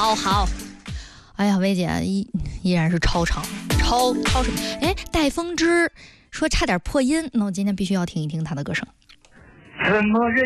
好。哎呀，薇姐依然是超长，超什么？哎，戴风之说差点破音，那我今天必须要听一听他的歌声。 怎么忍